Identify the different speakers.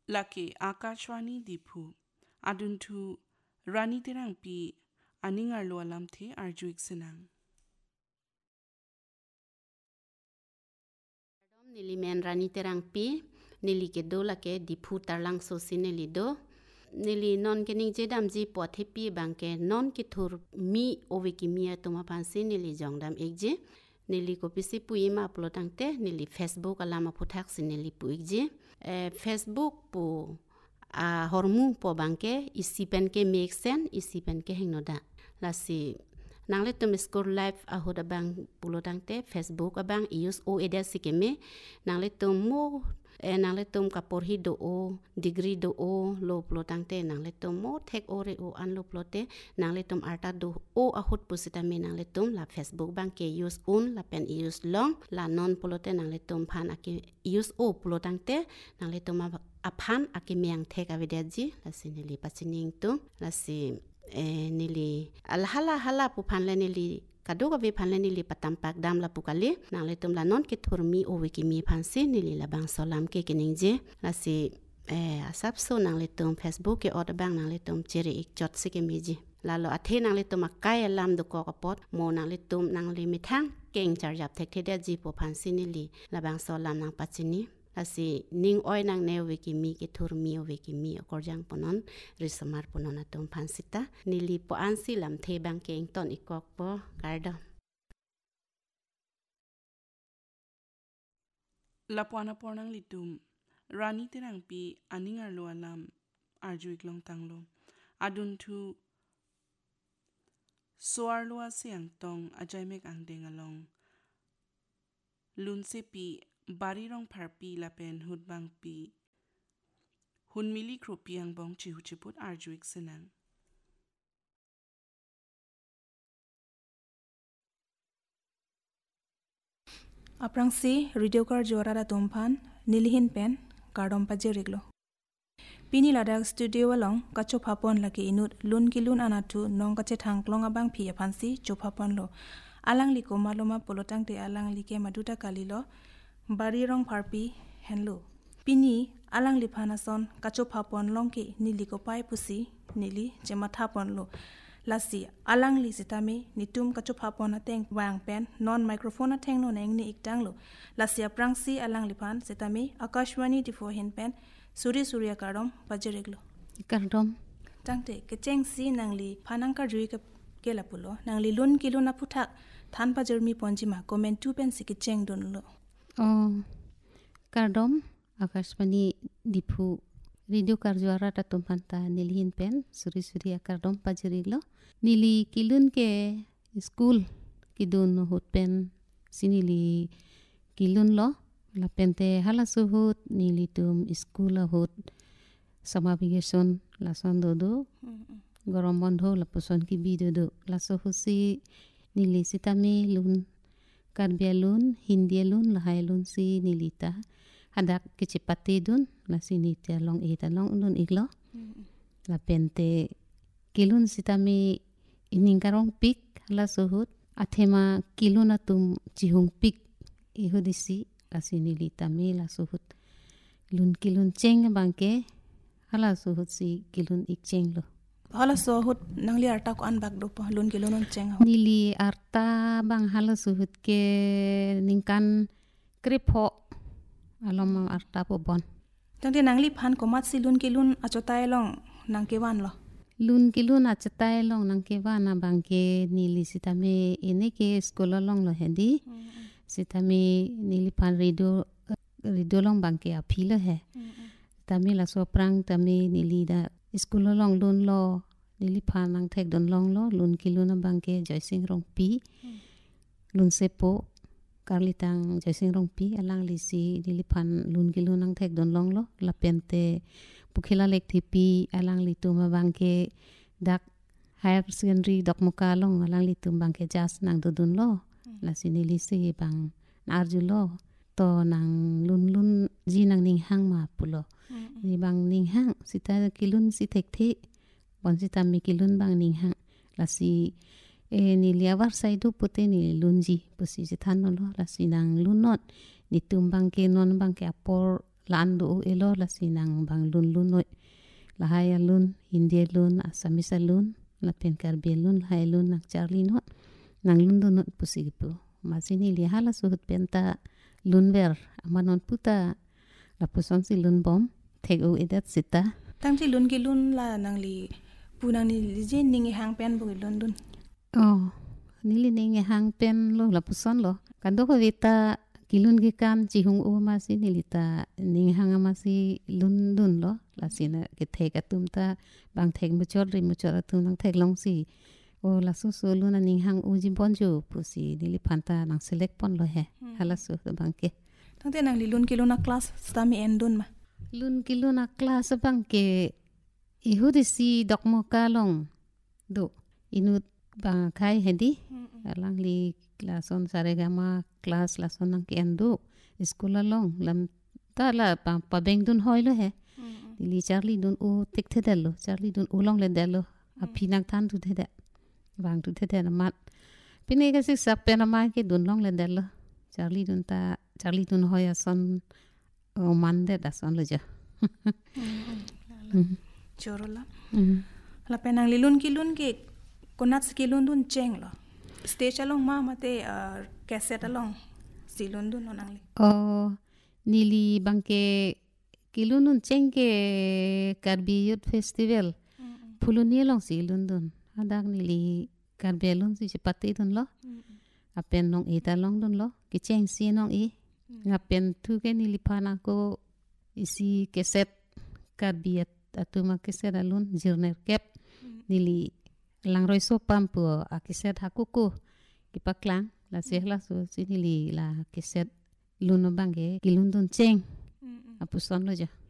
Speaker 1: lake akashwani diphu aduntu rani terang pi aningar lo alam the arjuik senang
Speaker 2: nili men rani terang pi nili ke do lake diphu tarlang so sineli do nili non kening jedam ji pothe pi bangke non ki thur mi owe ki mia tuma pansi nili jongdam ekje nili ko pisi pui ma uploadang te nili Facebook alama puthak sineli puikje Facebook pu hormu po bangke isipen ke make sense isipen ke hengnoda lasi nangle tum score live ahoda bang pulodang te Facebook abang use o eda sikeme nangle tum mo nangle tum kaporhi do o degree do o lo plotang te nangle tum mo thek ore o an lo plote nangle tum arta do o ahut pusita me nangle tum la Facebook bang ke use un la pen use long la non plote nangle tum phan ake use o plotang te nangle tum aphan ake meang thek avidaji la sineli pachining tu la si nili alhala pu phanle nili kadoga ve phanle nili patampak dam la pukali nangle tum la non ke thurmi o wiki mi phansi nili la bang solam ke keningje la si asap so nangle tum Facebook ke order bang nangle tum chere ik jot se ke miji la lo athe nangle tum akai alam do ko kapot mo nangle tum nangle mithang keng charjap thek the ji po phansi nili la bang solam nang pachini asi ning oi nang ne wiki mi ke thurmi o wiki mi korjang ponon risamar ponon atom phansita nili po ansi lam the bang ke ton ikok po garda
Speaker 1: lapwana pornang litum rani terang pi aningar lo alam arjuik long tanglo aduntu soar lo asiang tong ajaimek angdeng along lunse pi bari rong pharpi la pen hut bang pi hun mili kropiang bong chi hu chiput arjuik senang
Speaker 3: aprangsi radio kar jora da tomphan nilihin pen kardom pajeriglo pini ladak studio along kacho phapon laki inut lun kilun anatu nong kache thangklong abang phi aphansi chophapon lo alang liko maloma polotang te alang like maduta kalilo bari rong pharpi henlo pini alang liphanason kacho phapon longke niliko pai pusi nili jematha ponlo lasi alang li sitame nitum kacho phapon ateng wang pen non microphone ateng no neng ni iktanglo lasi aprangsi alang liphan sitame akashwani difo hen pen suri surya karom pajereglo
Speaker 2: kardom
Speaker 3: tangte kecheng si nangli phanang ka jui ke lapulo nangli lun kiluna puthak than pajermi ponjima comment tu pen sikecheng donlo
Speaker 2: kardom akashwani diphu radio karjuara ta tumpanta nilihin pen suri surya kardom pajeriglo nili kilun ke school kidun hot pen sinili kilun lo la pente hala suhut nili tum school hot sama vacation la son dodo gorom bondho la poson ki bi dodo la sohusi nili sitami lun karbialun hindialun la hailun si nilita hadak kecepati dun la sini long dun iglo la pente kilun sitami iningkarong pik la suhut athema kilun atum chihung pik ihodisi la sini litami la suhut lun kilun cheng bangke hala suhut si kilun ik cheng lo
Speaker 3: hala suhut nangli arta ko an bak do pa lun kilun cheng
Speaker 2: nili arta bang hala suhut ke ningkan kripho alom arta po bon
Speaker 3: tangte nangli phan komat si lun kilun achotai long nangke wan lo
Speaker 2: lun kilun achotai long nangke wana bangke nili sitame eneke school long lo hendi sitame nili phan radio long bangke aphilo he tami la soprang tami nili da school long lun lo nili phan nang thek don long lo lun kilun bangke joising rong pi lun sepo karlitang jaising rong pi alang lisi niliphan lun kilun nang thek don long lo la pente pukhila lek thipi alang litum bangke dak higher secondary dok muka long alang litum bangke jas nang dodun lo la sinili si bang arju lo to nang lun ji nang ning hang ma pulo ni bang ning hang sita kilun si thek thi bon sita mi kilun bang ning hang la si ni liawar saidu pute ni lunji pusi jithan lo la sinang lunot ni tumbang ke non bang ke apor lan do elo la sinang bang lun noi la haya lun India lun Assamese lun la pen Karbi lun la haya lun nak Charlie no nang lun do not pusigipu masini li hala suhut penta lun ver amanon puta la puson si lun bom take o idat sita
Speaker 3: tang chi lun ki lun la nang li pu nang ni je ning hang pen bu lun dun
Speaker 2: oh nili ninge hang pen lo la puson lo kando ko vita kilun ki kan chi hung o masi nilita ning hang masi lun dun lo la sina ke thek atum ta bang thek muchor atum nang thek long si o la su luna ning hang u ji bonju pusi nili phanta nang select pon lo he hala su bang ke
Speaker 3: tang te nang li lun ki lun a class stami en dun ma
Speaker 2: lun ki lun a class bang ke ihudi si dokmo ka long do inut bang khai hedi alang li klason saregama class lason nang ki endo school along lam ta la pa beng dun hoi lo he li Charlie dun u tik the delo Charlie dun u long le delo a phinak than tu the bang tu the na mat pine ka sik sak pe na ma ki dun long le delo Charlie dun hoi a son o man de da son lo ja
Speaker 3: chorola la penang li lun ki lun ke konat ki lun dun cheng lo stage along ma mate cassette along si lun dun nang li
Speaker 2: nili bangke kilunun chengke Karbi Youth Festival puluni long si lundun adak nili Karbi lun si chipati dun lo apen nong ita long dun lo ki cheng si nong i ngapen tu ke nili pana ko isi cassette Karbi atuma cassette alun jirner kep nili langroi so pampu a cassette hakuku kipaklang la sehla so sinili la cassette lun bangke kilundun cheng apuson lo ja